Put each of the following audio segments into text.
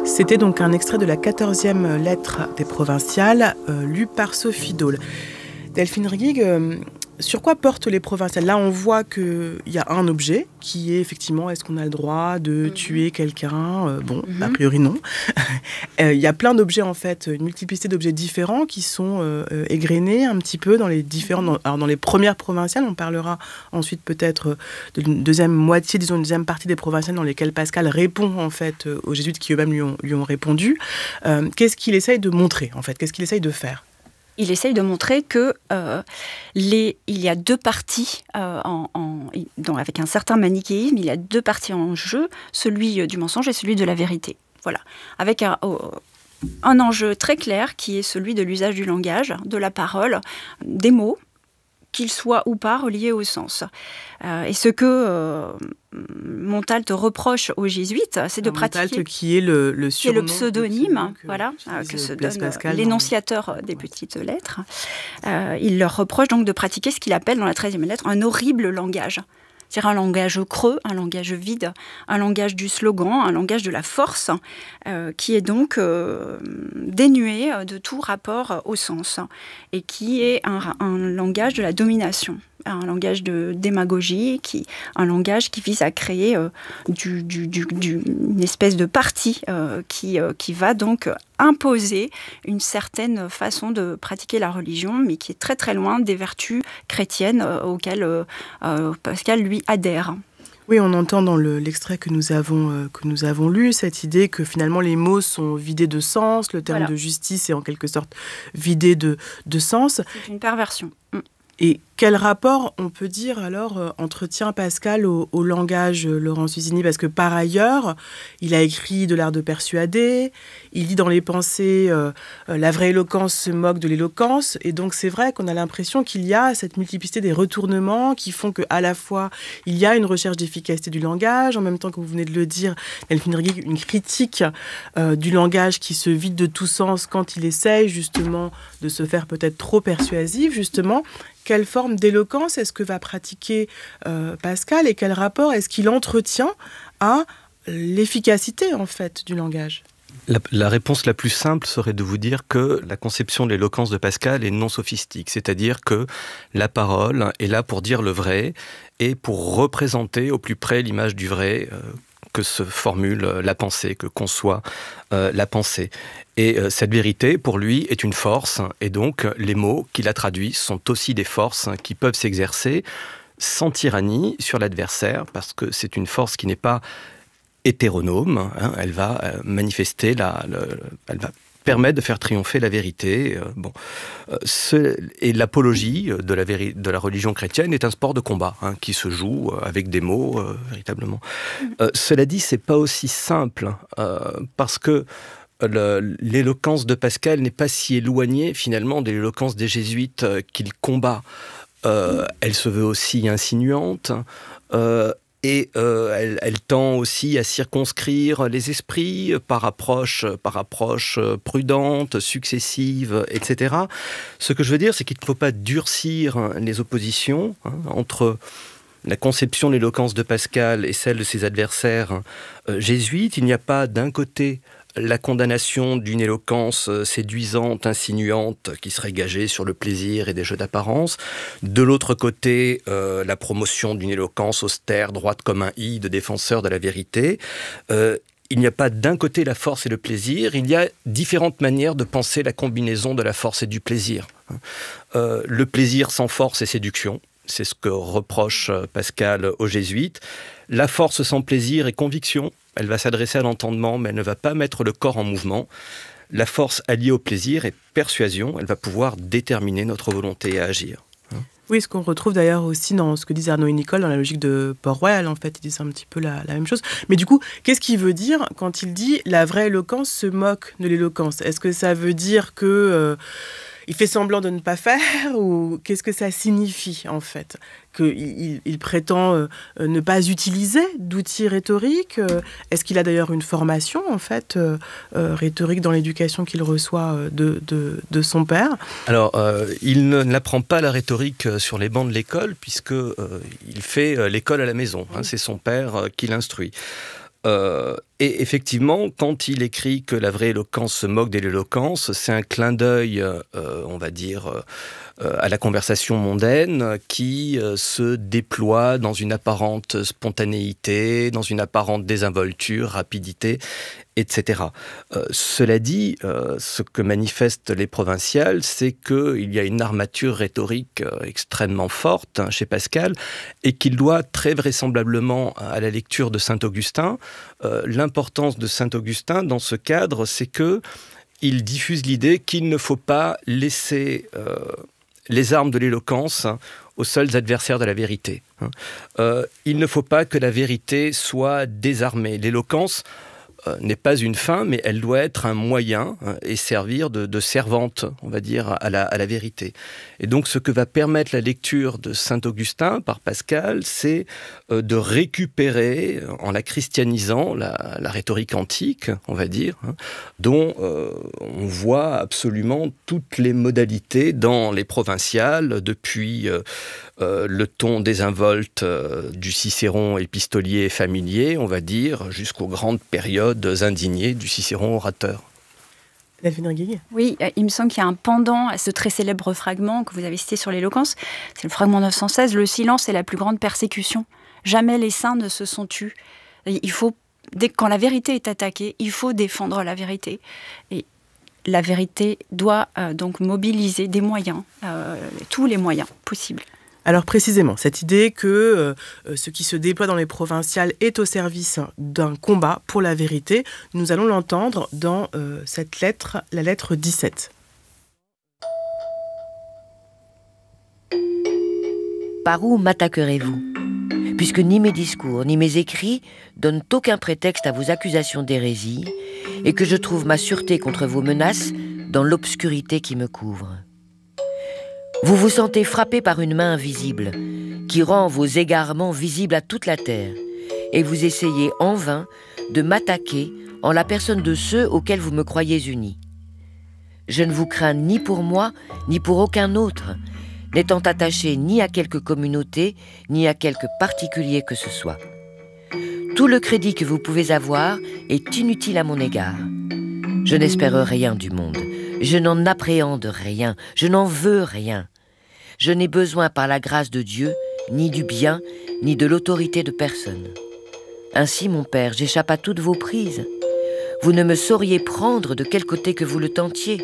C'était donc un extrait de la 14e lettre des provinciales, lue par Sophie Dole. Delphine Riguig, sur quoi portent les provinciales ? Là, on voit qu'il y a un objet qui est effectivement, est-ce qu'on a le droit de tuer quelqu'un ? A priori non. Il y a plein d'objets en fait, une multiplicité d'objets différents qui sont égrenés un petit peu dans les différents. Alors dans les premières provinciales, on parlera ensuite peut-être d'une deuxième moitié, disons une deuxième partie des provinciales dans lesquelles Pascal répond en fait aux jésuites qui eux-mêmes lui ont répondu. Qu'est-ce qu'il essaye de montrer en fait ? Qu'est-ce qu'il essaye de faire ? Il essaye de montrer que il y a deux parties, avec un certain manichéisme, il y a deux parties en jeu, celui du mensonge et celui de la vérité. Voilà, avec un enjeu très clair qui est celui de l'usage du langage, de la parole, des mots, qu'ils soient ou pas reliés au sens. Et ce que Montalt reproche aux jésuites, c'est de pratiquer... Montalt qui est le surnom... C'est le pseudonyme, que se donne Pascal l'énonciateur des petites lettres. Il leur reproche donc de pratiquer ce qu'il appelle dans la 13e lettre un horrible langage. C'est-à-dire un langage creux, un langage vide, un langage du slogan, un langage de la force, qui est donc dénué de tout rapport au sens, et qui est un langage de la domination, un langage de démagogie, un langage qui vise à créer une espèce de parti qui va donc imposer une certaine façon de pratiquer la religion, mais qui est très très loin des vertus chrétiennes auxquelles Pascal, lui, adhère. Oui, on entend dans l'extrait que nous avons lu cette idée que finalement les mots sont vidés de sens, le terme de justice est en quelque sorte vidé de sens. C'est une perversion. Et quel rapport, on peut dire, alors, entretient Pascal au langage, Laurent Susini ? Parce que par ailleurs, il a écrit de l'art de persuader, il dit dans les pensées la vraie éloquence se moque de l'éloquence. Et donc, c'est vrai qu'on a l'impression qu'il y a cette multiplicité des retournements qui font qu'à la fois, il y a une recherche d'efficacité du langage, en même temps que vous venez de le dire, Delphine Riguig, une critique du langage qui se vide de tout sens quand il essaye justement de se faire peut-être trop persuasif, justement. Quelle forme d'éloquence est-ce que va pratiquer Pascal et quel rapport est-ce qu'il entretient à l'efficacité en fait du langage ? La réponse la plus simple serait de vous dire que la conception de l'éloquence de Pascal est non sophistique, c'est-à-dire que la parole est là pour dire le vrai et pour représenter au plus près l'image du vrai que se formule la pensée, que conçoit la pensée. Et cette vérité, pour lui, est une force, et donc les mots qui la traduisent sont aussi des forces qui peuvent s'exercer sans tyrannie sur l'adversaire, parce que c'est une force qui n'est pas hétéronome, elle va manifester, elle va permettre de faire triompher la vérité. Et l'apologie de la religion chrétienne est un sport de combat qui se joue avec des mots, véritablement. Cela dit, c'est pas aussi simple, parce que l'éloquence de Pascal n'est pas si éloignée finalement de l'éloquence des jésuites qu'il combat. Elle se veut aussi insinuante, et elle tend aussi à circonscrire les esprits par approche prudente, successive, etc. Ce que je veux dire, c'est qu'il ne faut pas durcir les oppositions entre la conception de l'éloquence de Pascal et celle de ses adversaires jésuites. Il n'y a pas d'un côté la condamnation d'une éloquence séduisante, insinuante, qui serait gagée sur le plaisir et des jeux d'apparence. De l'autre côté, la promotion d'une éloquence austère, droite comme un i, de défenseur de la vérité. Il n'y a pas d'un côté la force et le plaisir, il y a différentes manières de penser la combinaison de la force et du plaisir. Le plaisir sans force est séduction. C'est ce que reproche Pascal aux jésuites. La force sans plaisir est conviction. Elle va s'adresser à l'entendement, mais elle ne va pas mettre le corps en mouvement. La force alliée au plaisir est persuasion. Elle va pouvoir déterminer notre volonté à agir. Oui, ce qu'on retrouve d'ailleurs aussi dans ce que disent Arnaud et Nicole, dans la logique de Port-Royal, en fait, ils disent un petit peu la même chose. Mais du coup, qu'est-ce qu'il veut dire quand il dit « la vraie éloquence se moque de l'éloquence » ? Est-ce que ça veut dire que... il fait semblant de ne pas faire, ou qu'est-ce que ça signifie en fait ? Qu'il prétend ne pas utiliser d'outils rhétoriques ? Est-ce qu'il a d'ailleurs une formation en fait rhétorique dans l'éducation qu'il reçoit de son père ? Alors, il n'apprend pas la rhétorique sur les bancs de l'école, puisque il fait l'école à la maison. C'est son père qui l'instruit. Et effectivement, quand il écrit que la vraie éloquence se moque de l'éloquence, c'est un clin d'œil, on va dire, à la conversation mondaine qui se déploie dans une apparente spontanéité, dans une apparente désinvolture, rapidité, etc. Cela dit, ce que manifestent les provinciales, c'est qu'il y a une armature rhétorique extrêmement forte chez Pascal et qu'il doit très vraisemblablement à la lecture de Saint-Augustin. L'importance de Saint-Augustin dans ce cadre, c'est que il diffuse l'idée qu'il ne faut pas laisser les armes de l'éloquence aux seuls adversaires de la vérité. Il ne faut pas que la vérité soit désarmée. L'éloquence n'est pas une fin, mais elle doit être un moyen et servir de servante, on va dire, à la vérité. Et donc, ce que va permettre la lecture de Saint-Augustin par Pascal, c'est de récupérer, en la christianisant, la rhétorique antique, on va dire, dont on voit absolument toutes les modalités dans les provinciales, depuis le ton désinvolte du Cicéron épistolier et familier, on va dire, jusqu'aux grandes périodes indignées du Cicéron orateur. Oui, il me semble qu'il y a un pendant à ce très célèbre fragment que vous avez cité sur l'éloquence. C'est le fragment 916, « Le silence est la plus grande persécution. Jamais les saints ne se sont tus. » Il faut, quand la vérité est attaquée, il faut défendre la vérité. Et la vérité doit donc mobiliser des moyens, tous les moyens possibles. Alors précisément, cette idée que ce qui se déploie dans les provinciales est au service d'un combat pour la vérité, nous allons l'entendre dans cette lettre, la lettre 17. Par où m'attaquerez-vous ? Puisque ni mes discours ni mes écrits donnent aucun prétexte à vos accusations d'hérésie et que je trouve ma sûreté contre vos menaces dans l'obscurité qui me couvre. Vous vous sentez frappé par une main invisible qui rend vos égarements visibles à toute la terre et vous essayez en vain de m'attaquer en la personne de ceux auxquels vous me croyez unis. Je ne vous crains ni pour moi ni pour aucun autre, n'étant attaché ni à quelque communauté ni à quelque particulier que ce soit. Tout le crédit que vous pouvez avoir est inutile à mon égard. Je n'espère rien du monde. Je n'en appréhende rien, je n'en veux rien. Je n'ai besoin par la grâce de Dieu, ni du bien, ni de l'autorité de personne. Ainsi, mon père, j'échappe à toutes vos prises. Vous ne me sauriez prendre de quel côté que vous le tentiez.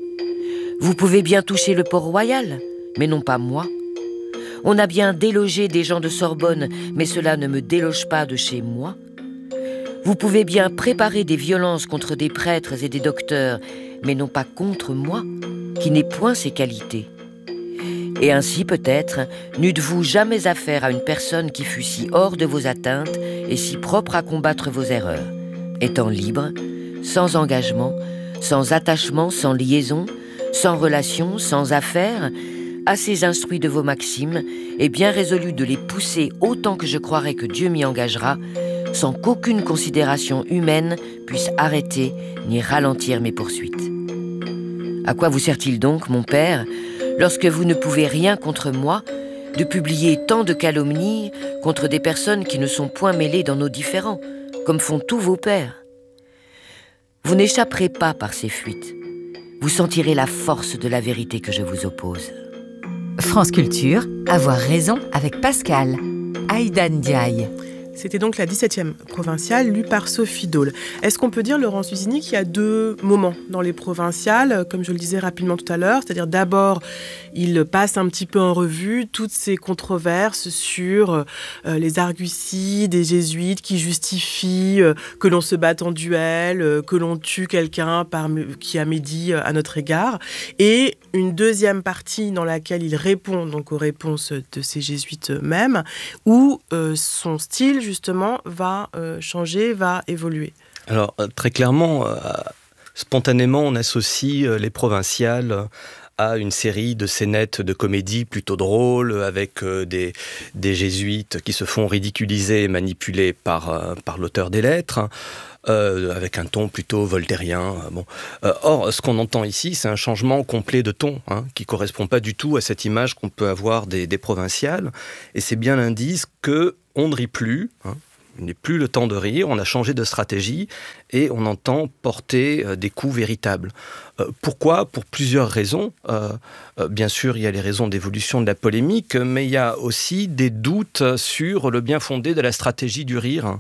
Vous pouvez bien toucher le Port-Royal, mais non pas moi. On a bien délogé des gens de Sorbonne, mais cela ne me déloge pas de chez moi. Vous pouvez bien préparer des violences contre des prêtres et des docteurs, mais non pas contre moi, qui n'ai point ces qualités. Et ainsi, peut-être, n'eûtes-vous jamais affaire à une personne qui fût si hors de vos atteintes et si propre à combattre vos erreurs, étant libre, sans engagement, sans attachement, sans liaison, sans relation, sans affaires, assez instruit de vos maximes et bien résolu de les pousser autant que je croirai que Dieu m'y engagera, sans qu'aucune considération humaine puisse arrêter ni ralentir mes poursuites. À quoi vous sert-il donc, mon père, lorsque vous ne pouvez rien contre moi, de publier tant de calomnies contre des personnes qui ne sont point mêlées dans nos différends, comme font tous vos pères ? Vous n'échapperez pas par ces fuites. Vous sentirez la force de la vérité que je vous oppose. France Culture, avoir raison avec Pascal. Aïda Ndiaye. C'était donc la 17e provinciale, lue par Sophie Dole. Est-ce qu'on peut dire, Laurence Usini, qu'il y a deux moments dans les provinciales, comme je le disais rapidement tout à l'heure, c'est-à-dire d'abord, il passe un petit peu en revue toutes ces controverses sur les arguties des jésuites qui justifient que l'on se batte en duel, que l'on tue quelqu'un qui a médit à notre égard, et une deuxième partie dans laquelle il répond donc aux réponses de ces jésuites eux-mêmes, où son style justement va changer, va évoluer. Alors très clairement, spontanément on associe les provinciales à une série de scénettes de comédie plutôt drôles avec des jésuites qui se font ridiculiser et manipuler par l'auteur des lettres. Avec un ton plutôt voltairien. Bon. Or, ce qu'on entend ici, c'est un changement complet de ton, qui ne correspond pas du tout à cette image qu'on peut avoir des provinciales. Et c'est bien l'indice qu'on ne rit plus, Il n'est plus le temps de rire, on a changé de stratégie et on entend porter des coups véritables. Pourquoi ? Pour plusieurs raisons. Bien sûr, il y a les raisons d'évolution de la polémique, mais il y a aussi des doutes sur le bien fondé de la stratégie du rire.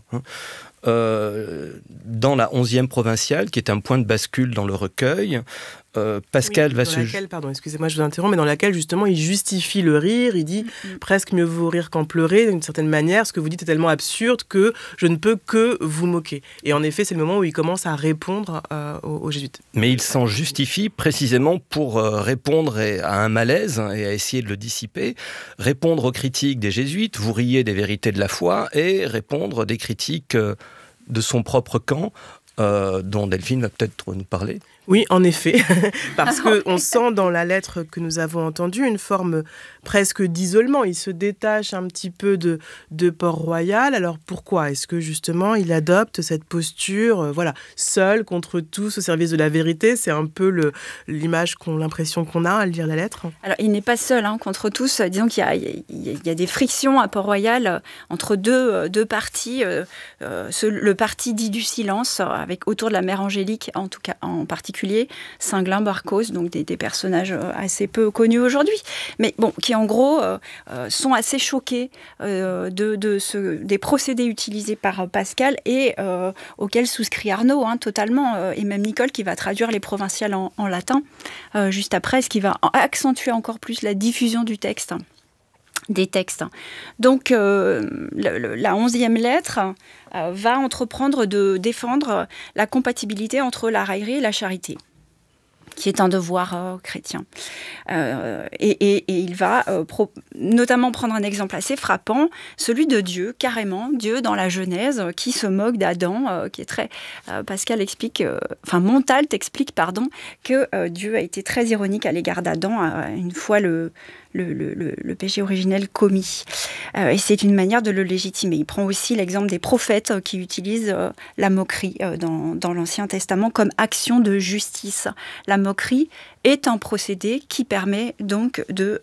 Dans la 11e provinciale, qui est un point de bascule dans le recueil, Pascal va se... Pardon, excusez-moi, je vous interromps, mais dans laquelle, justement, il justifie le rire, il dit presque mieux vaut rire qu'en pleurer, d'une certaine manière, ce que vous dites est tellement absurde que je ne peux que vous moquer. Et en effet, c'est le moment où il commence à répondre aux jésuites. Mais il s'en justifie précisément pour répondre à un malaise et à essayer de le dissiper, répondre aux critiques des jésuites, vous riez des vérités de la foi, et répondre des critiques de son propre camp, dont Delphine va peut-être nous parler. Oui, en effet, parce qu'on sent dans la lettre que nous avons entendue une forme presque d'isolement. Il se détache un petit peu de Port-Royal. Alors pourquoi ? Est-ce que justement il adopte cette posture, seul contre tous au service de la vérité ? C'est un peu l'image l'impression qu'on a à lire la lettre. Alors il n'est pas seul contre tous. Disons qu'il y a des frictions à Port-Royal entre deux partis. Le parti dit du silence, avec autour de la mère Angélique, en tout cas en particulier, Singlin, Barcos, donc des personnages assez peu connus aujourd'hui, mais bon, qui en gros sont assez choqués des procédés utilisés par Pascal et auxquels souscrit Arnaud, totalement, et même Nicole qui va traduire les provinciales en latin juste après, ce qui va accentuer encore plus la diffusion des textes. Donc, la 11e lettre va entreprendre de défendre la compatibilité entre la raillerie et la charité, qui est un devoir chrétien. Et il va notamment prendre un exemple assez frappant, celui de Dieu, carrément, Dieu dans la Genèse, qui se moque d'Adam, qui est très... Pascal explique, Montalte explique, que Dieu a été très ironique à l'égard d'Adam, une fois le péché originel commis. Et c'est une manière de le légitimer. Il prend aussi l'exemple des prophètes qui utilisent la moquerie dans l'Ancien Testament comme action de justice. La moquerie est un procédé qui permet donc de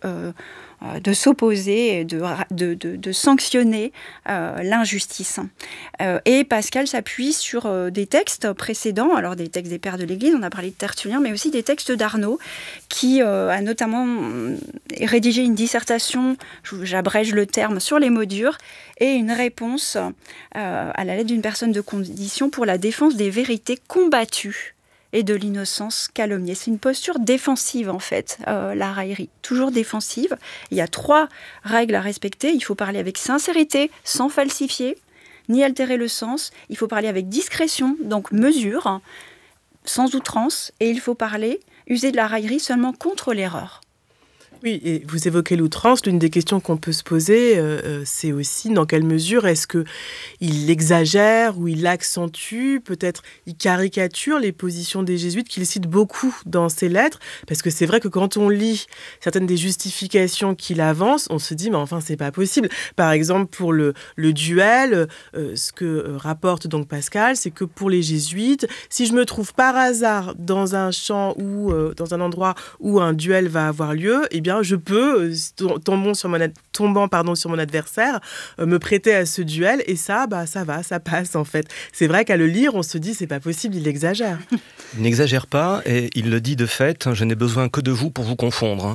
s'opposer, de sanctionner l'injustice. Et Pascal s'appuie sur des textes précédents, alors des textes des pères de l'Église, on a parlé de Tertullien, mais aussi des textes d'Arnaud, qui a notamment rédigé une dissertation, j'abrège le terme, sur les mots durs, et une réponse à la lettre d'une personne de condition pour la défense des vérités combattues et de l'innocence calomniée. C'est une posture défensive, en fait, la raillerie. Toujours défensive. Il y a 3 règles à respecter. Il faut parler avec sincérité, sans falsifier, ni altérer le sens. Il faut parler avec discrétion, donc mesure, sans outrance. Et il faut user de la raillerie seulement contre l'erreur. Oui, et vous évoquez l'outrance. L'une des questions qu'on peut se poser, c'est aussi dans quelle mesure est-ce qu'il exagère ou il accentue, peut-être il caricature les positions des jésuites qu'il cite beaucoup dans ses lettres. Parce que c'est vrai que quand on lit certaines des justifications qu'il avance, on se dit, mais enfin, c'est pas possible. Par exemple, pour le duel, ce que rapporte donc Pascal, c'est que pour les jésuites, si je me trouve par hasard dans un champ ou dans un endroit où un duel va avoir lieu, eh bien, je peux, tombant sur mon adversaire, me prêter à ce duel, et ça passe en fait. C'est vrai qu'à le lire, on se dit, c'est pas possible, il exagère. Il n'exagère pas, et il le dit de fait, je n'ai besoin que de vous pour vous confondre.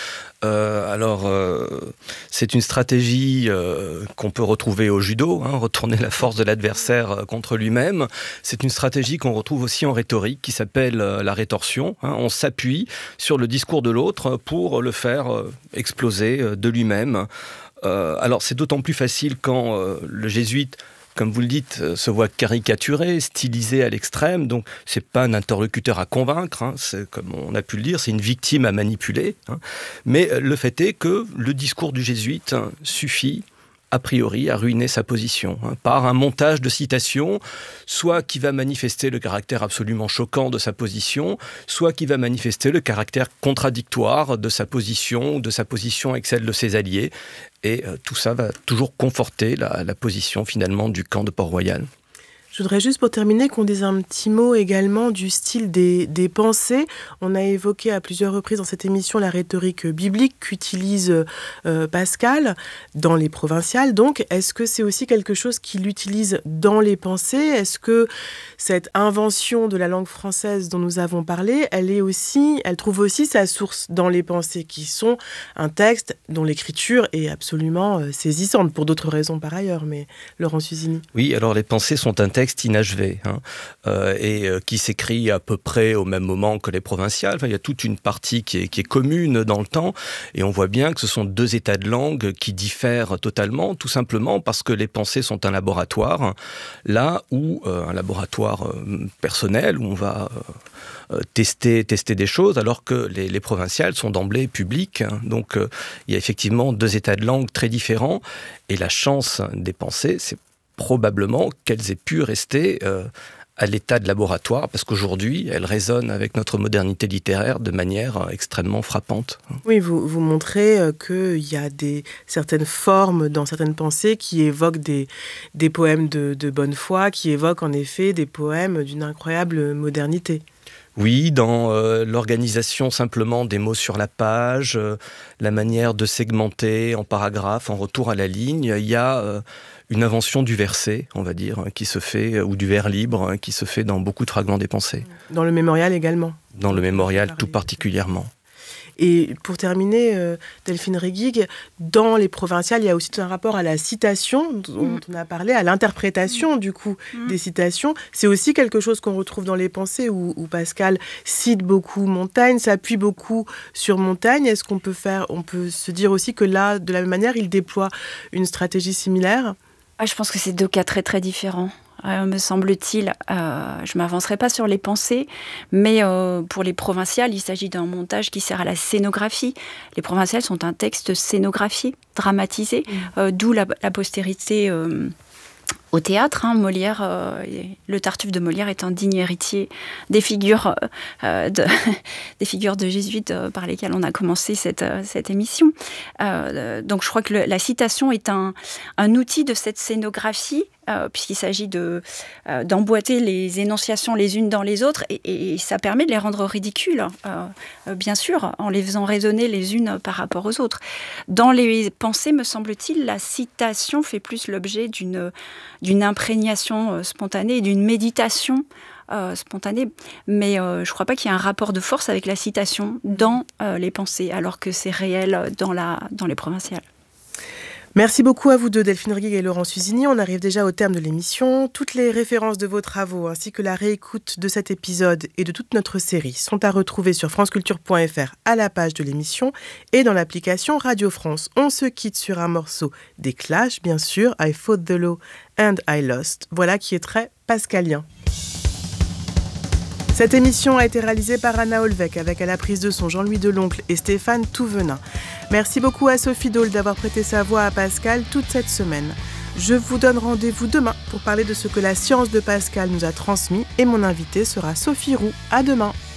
C'est une stratégie qu'on peut retrouver au judo, retourner la force de l'adversaire contre lui-même. C'est une stratégie qu'on retrouve aussi en rhétorique, qui s'appelle la rétorsion. On s'appuie sur le discours de l'autre pour le faire exploser de lui-même. Alors c'est d'autant plus facile quand le jésuite, comme vous le dites, se voit caricaturé, stylisé à l'extrême. Donc, c'est pas un interlocuteur à convaincre, c'est, comme on a pu le dire, c'est une victime à manipuler. Mais le fait est que le discours du jésuite suffit, a priori, à ruiner sa position, par un montage de citations, soit qui va manifester le caractère absolument choquant de sa position, soit qui va manifester le caractère contradictoire de sa position avec celle de ses alliés. Et tout ça va toujours conforter la position finalement du camp de Port-Royal. Je voudrais juste pour terminer qu'on dise un petit mot également du style des pensées. On a évoqué à plusieurs reprises dans cette émission la rhétorique biblique qu'utilise Pascal dans les provinciales. Donc, est-ce que c'est aussi quelque chose qu'il utilise dans les pensées ? Est-ce que cette invention de la langue française dont nous avons parlé, elle trouve aussi sa source dans les pensées, qui sont un texte dont l'écriture est absolument saisissante, pour d'autres raisons par ailleurs, mais Laurent Suzini. Oui, alors les pensées sont un texte inachevé et qui s'écrit à peu près au même moment que les provinciales. Enfin, il y a toute une partie qui est commune dans le temps et on voit bien que ce sont deux états de langue qui diffèrent totalement, tout simplement parce que les pensées sont un laboratoire, là où un laboratoire personnel où on va tester des choses, alors que les provinciales sont d'emblée publiques. Donc il y a effectivement deux états de langue très différents et la chance des pensées, c'est probablement qu'elles aient pu rester à l'état de laboratoire, parce qu'aujourd'hui, elles résonnent avec notre modernité littéraire de manière extrêmement frappante. Oui, vous montrez qu'il y a certaines formes dans certaines pensées qui évoquent des poèmes de bonne foi, qui évoquent en effet des poèmes d'une incroyable modernité. Oui, dans l'organisation simplement des mots sur la page, la manière de segmenter en paragraphes, en retour à la ligne, il y a une invention du verset, on va dire, qui se fait, ou du vers libre, qui se fait dans beaucoup de fragments des pensées. Dans le mémorial également. Dans le mémorial tout particulièrement. Et pour terminer, Delphine Reguig, dans les provinciales, il y a aussi tout un rapport à la citation dont on a parlé, à l'interprétation du coup des citations. C'est aussi quelque chose qu'on retrouve dans les pensées où Pascal cite beaucoup Montaigne, s'appuie beaucoup sur Montaigne. Est-ce qu'on peut se dire aussi que là, de la même manière, il déploie une stratégie similaire ? Je pense que c'est deux cas très très différents. Me semble-t-il, je ne m'avancerai pas sur les pensées, mais pour les provinciales, il s'agit d'un montage qui sert à la scénographie. Les provinciales sont un texte scénographié, dramatisé, d'où la postérité au théâtre. Molière, le Tartuffe de Molière est un digne héritier des figures de jésuites par lesquelles on a commencé cette émission. Donc je crois que la citation est un outil de cette scénographie, puisqu'il s'agit d'emboîter les énonciations les unes dans les autres, et ça permet de les rendre ridicules, bien sûr, en les faisant résonner les unes par rapport aux autres. Dans les pensées, me semble-t-il, la citation fait plus l'objet d'une imprégnation spontanée et d'une méditation spontanée, mais je ne crois pas qu'il y ait un rapport de force avec la citation dans les pensées, alors que c'est réel dans les provinciales. Merci beaucoup à vous deux, Delphine Reguig et Laurent Suzini. On arrive déjà au terme de l'émission. Toutes les références de vos travaux ainsi que la réécoute de cet épisode et de toute notre série sont à retrouver sur franceculture.fr à la page de l'émission et dans l'application Radio France. On se quitte sur un morceau des Clash, bien sûr, I Fought the Law and I Lost. Voilà qui est très pascalien. Cette émission a été réalisée par Anna Olvec avec à la prise de son Jean-Louis Deloncle et Stéphane Touvenin. Merci beaucoup à Sophie Dole d'avoir prêté sa voix à Pascal toute cette semaine. Je vous donne rendez-vous demain pour parler de ce que la science de Pascal nous a transmis et mon invitée sera Sophie Roux. À demain.